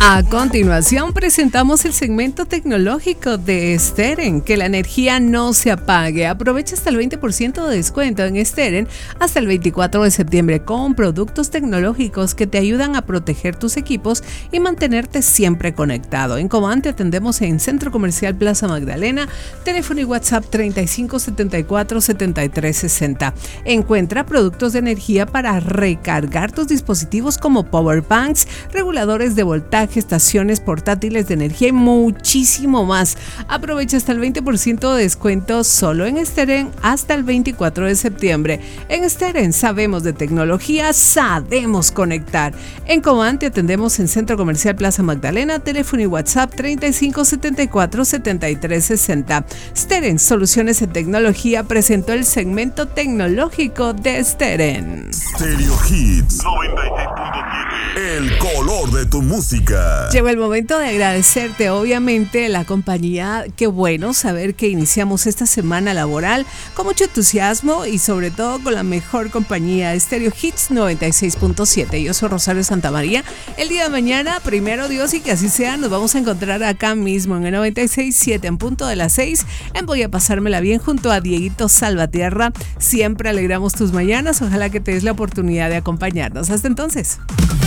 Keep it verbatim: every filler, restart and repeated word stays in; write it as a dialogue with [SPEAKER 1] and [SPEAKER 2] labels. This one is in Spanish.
[SPEAKER 1] A continuación presentamos el segmento tecnológico de Steren, que la energía no se apague. Aprovecha hasta el veinte por ciento de descuento en Steren hasta el veinticuatro de septiembre con productos tecnológicos que te ayudan a proteger tus equipos y mantenerte siempre conectado. En Cobán te atendemos en Centro Comercial Plaza Magdalena, teléfono y WhatsApp treinta y cinco setenta y cuatro setenta y tres sesenta. Encuentra productos de energía para recargar tus dispositivos como power banks, reguladores de voltaje, estaciones portátiles de energía y muchísimo más. Aprovecha hasta el veinte por ciento de descuento solo en Steren hasta el veinticuatro de septiembre. En Steren sabemos de tecnología, sabemos conectar. En Cobán te atendemos en Centro Comercial Plaza Magdalena, teléfono y WhatsApp treinta y cinco setenta y cuatro setenta y tres sesenta. Steren Soluciones en Tecnología presentó el segmento tecnológico de Steren.
[SPEAKER 2] Stereo Hits noventa y seis punto siete. El color de tu música.
[SPEAKER 1] Llegó el momento de agradecerte, obviamente, la compañía. Qué bueno saber que iniciamos esta semana laboral con mucho entusiasmo y sobre todo con la mejor compañía, Stereo Hits noventa y seis punto siete. Yo soy Rosario Santamaría. El día de mañana, primero Dios y que así sea, nos vamos a encontrar acá mismo en el noventa y seis punto siete en punto de las seis. En Voy a pasármela bien junto a Dieguito Salvatierra. Siempre alegramos tus mañanas. Ojalá que te des la oportunidad de acompañarnos. Hasta entonces.